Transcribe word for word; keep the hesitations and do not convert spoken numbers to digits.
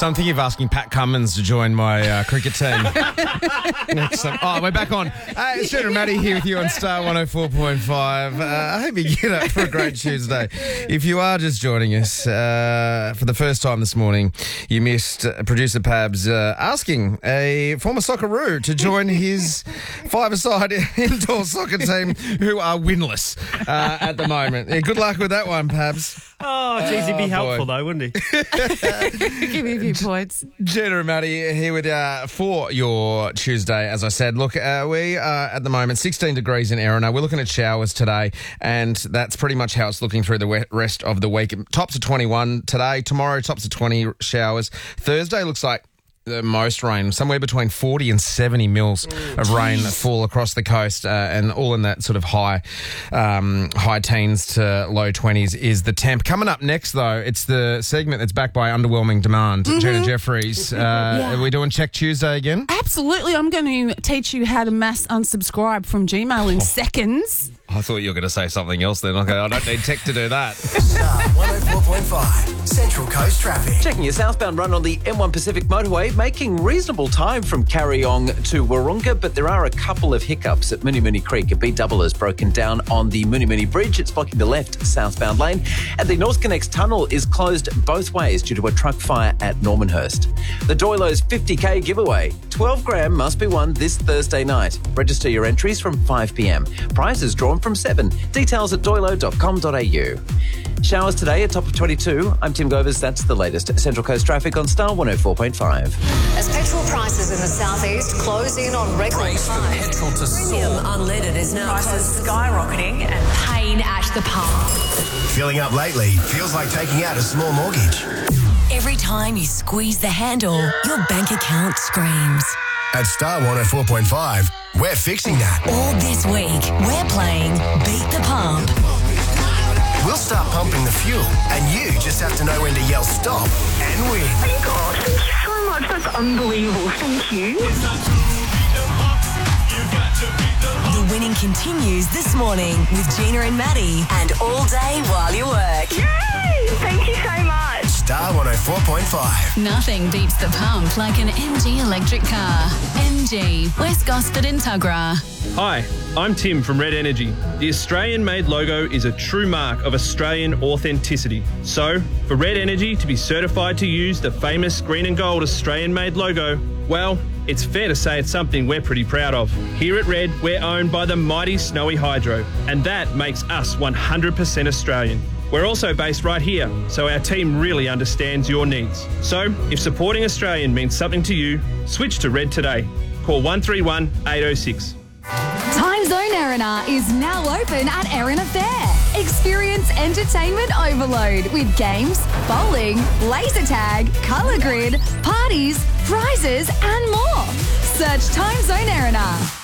So I'm thinking of asking Pat Cummins to join my uh, cricket team. Next time. Oh, we're back on. Uh, it's Jenna and Maddie here with you on Star one oh four point five. Uh, I hope you get up for a great Tuesday. If you are just joining us uh, for the first time this morning, you missed uh, producer Pabs uh, asking a former Socceroo to join his five-a-side indoor soccer team who are winless uh, at the moment. Yeah, good luck with that one, Pabs. Oh, geez, he'd be Oh, helpful boy. though, wouldn't he? Give me a few points. Jenna and Maddie here with uh, for your Tuesday. As I said, look, uh, we are at the moment sixteen degrees in Erina. We're looking at showers today, and that's pretty much how it's looking through the we- rest of the week. Tops of twenty-one today. Tomorrow, tops of twenty showers. Thursday looks like the most rain, somewhere between forty and seventy mils of rain that fall across the coast, uh, and all in that sort of high um, high teens to low twenties is the temp. Coming up next, though, it's the segment that's backed by Underwhelming Demand. Mm-hmm. Jenna Jeffries, uh, Yeah. are we doing Check Tuesday again? Absolutely. I'm going to teach you how to mass unsubscribe from Gmail in Oh. seconds. I thought you were going to say something else then. Okay, I don't need tech to do that. Star one oh four point five, Central Coast Traffic. Checking your southbound run on the M one Pacific Motorway, making reasonable time from Carryong to Wahroonga, but there are a couple of hiccups at Moonee Moonee Creek. A B double is broken down on the Moonee Moonee Bridge. It's blocking the left southbound lane. And the North Connects Tunnel is closed both ways due to a truck fire at Normanhurst. The Doilo's fifty K giveaway. twelve gram must be won this Thursday night. Register your entries from five p.m. Prizes drawn from seven. Details at doilo dot com dot a u. Showers today at top of twenty-two. I'm Tim Govers. That's the latest Central Coast traffic on Star one oh four point five. As petrol prices in the southeast close in on record highs. Petrol to Premium unleaded is now prices skyrocketing and pain at the pump. Filling up lately feels like taking out a small mortgage. Every time you squeeze the handle, your bank account screams. At Star one oh four point five, we're fixing that. All this week, we're playing Beat the Pump. We'll start pumping the fuel, and you just have to know when to yell stop and win. Oh my gosh, thank you so much. That's unbelievable. Thank you. The winning continues this morning with Gina and Maddie, and all day while you work. Yay! Thank you so much. Star one oh four point five. Nothing beats the pump like an M G electric car. M G, West Gosford and Tuggerah. Hi, I'm Tim from Red Energy. The Australian-made logo is a true mark of Australian authenticity. So, for Red Energy to be certified to use the famous green and gold Australian-made logo, well, it's fair to say it's something we're pretty proud of. Here at Red, we're owned by the mighty Snowy Hydro, and that makes us one hundred percent Australian. We're also based right here, so our team really understands your needs. So, if supporting Australian means something to you, switch to Red today. Call one three one, eight oh six. Time Zone Erina is now open at Erina Fair. Experience entertainment overload with games, bowling, laser tag, colour grid, parties, prizes and more. Search Time Zone Erina.